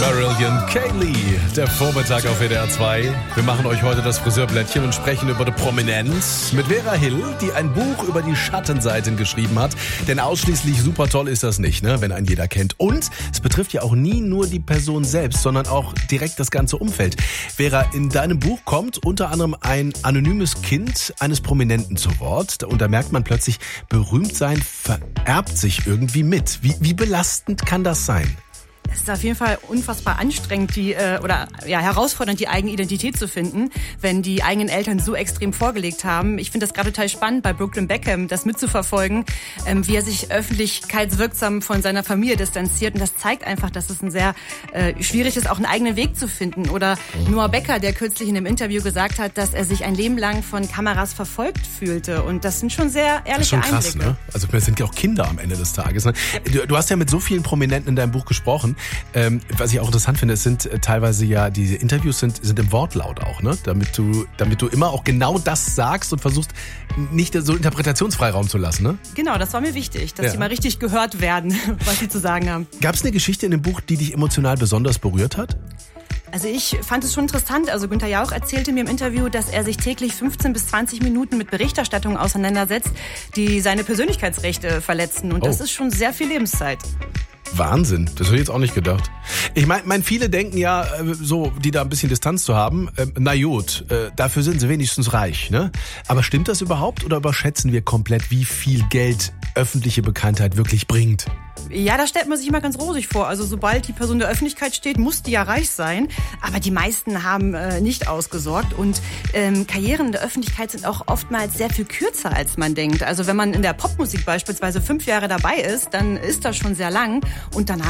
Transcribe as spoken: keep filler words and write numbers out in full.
Marillion Kaylee, der Vormittag auf W D R zwei. Wir machen euch heute das Friseurblättchen und sprechen über die Prominenz mit Vera Hill, die ein Buch über die Schattenseiten geschrieben hat. Denn ausschließlich super toll ist das nicht, ne, wenn einen jeder kennt. Und es betrifft ja auch nie nur die Person selbst, sondern auch direkt das ganze Umfeld. Vera, in deinem Buch kommt unter anderem ein anonymes Kind eines Prominenten zu Wort. Und da merkt man plötzlich, Berühmtsein vererbt sich irgendwie mit. Wie, wie belastend kann das sein? Es ist auf jeden Fall unfassbar anstrengend, die äh, oder ja herausfordernd, die eigene Identität zu finden, wenn die eigenen Eltern so extrem vorgelegt haben. Ich finde das gerade total spannend, bei Brooklyn Beckham das mitzuverfolgen, ähm, wie er sich öffentlichkeitswirksam von seiner Familie distanziert. Und das zeigt einfach, dass es ein sehr äh, schwierig ist, auch einen eigenen Weg zu finden. Oder Noah Becker, der kürzlich in einem Interview gesagt hat, dass er sich ein Leben lang von Kameras verfolgt fühlte. Und das sind schon sehr ehrliche das ist schon krass, Einblicke. Ne? Also wir sind ja auch Kinder am Ende des Tages. Ne? Du, du hast ja mit so vielen Prominenten in deinem Buch gesprochen. Ähm, was ich auch interessant finde, es sind äh, teilweise ja, diese Interviews sind, sind im Wortlaut auch, ne? Damit du, damit du immer auch genau das sagst und versuchst, nicht so Interpretationsfreiraum zu lassen, ne? Genau, das war mir wichtig, dass ja. die mal richtig gehört werden, was sie zu sagen haben. Gab es eine Geschichte in dem Buch, die dich emotional besonders berührt hat? Also ich fand es schon interessant. Also Günther Jauch erzählte mir im Interview, dass er sich täglich fünfzehn bis zwanzig Minuten mit Berichterstattungen auseinandersetzt, die seine Persönlichkeitsrechte verletzen. Und oh. das ist schon sehr viel Lebenszeit. Wahnsinn, das hätte ich jetzt auch nicht gedacht. Ich meine, mein, viele denken ja, so, die da ein bisschen Distanz zu haben, äh, na gut, äh, dafür sind sie wenigstens reich, ne? Aber stimmt das überhaupt oder überschätzen wir komplett, wie viel Geld öffentliche Bekanntheit wirklich bringt? Ja, da stellt man sich immer ganz rosig vor. Also sobald die Person in der Öffentlichkeit steht, muss die ja reich sein. Aber die meisten haben äh, nicht ausgesorgt. Und ähm, Karrieren in der Öffentlichkeit sind auch oftmals sehr viel kürzer, als man denkt. Also wenn man in der Popmusik beispielsweise fünf Jahre dabei ist, dann ist das schon sehr lang. Und danach